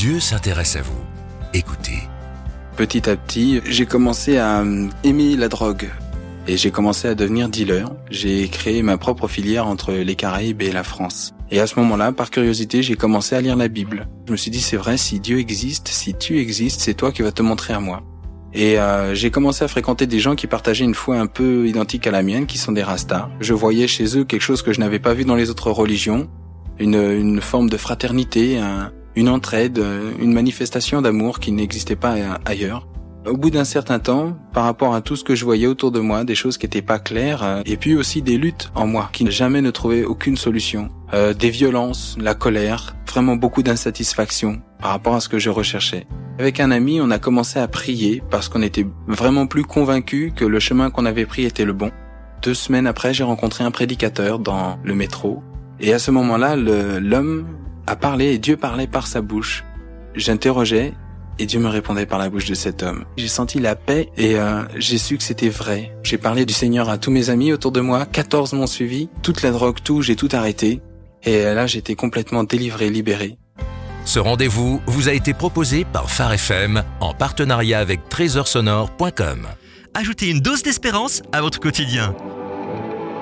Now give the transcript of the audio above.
Dieu s'intéresse à vous. Écoutez. Petit à petit, j'ai commencé à aimer la drogue et j'ai commencé à devenir dealer. J'ai créé ma propre filière entre les Caraïbes et la France. Et à ce moment-là, par curiosité, j'ai commencé à lire la Bible. Je me suis dit, c'est vrai, si Dieu existe, si tu existes, c'est toi qui vas te montrer à moi. Et j'ai commencé à fréquenter des gens qui partageaient une foi un peu identique à la mienne, qui sont des rastas. Je voyais chez eux quelque chose que je n'avais pas vu dans les autres religions, une forme de fraternité, une entraide, une manifestation d'amour qui n'existait pas ailleurs. Au bout d'un certain temps, par rapport à tout ce que je voyais autour de moi, des choses qui étaient pas claires, et puis aussi des luttes en moi qui jamais ne trouvaient aucune solution, des violences, la colère, vraiment beaucoup d'insatisfaction par rapport à ce que je recherchais. Avec un ami, on a commencé à prier parce qu'on était vraiment plus convaincus que le chemin qu'on avait pris était le bon. 2 semaines après, j'ai rencontré un prédicateur dans le métro, et à ce moment-là, l'homme a parlé et Dieu parlait par sa bouche. J'interrogeais et Dieu me répondait par la bouche de cet homme. J'ai senti la paix et j'ai su que c'était vrai. J'ai parlé du Seigneur à tous mes amis autour de moi, 14 m'ont suivi, toute la drogue, j'ai tout arrêté. Et là, j'étais complètement délivré, libéré. Ce rendez-vous vous a été proposé par Phare FM en partenariat avec trésorsonore.com. Ajoutez une dose d'espérance à votre quotidien.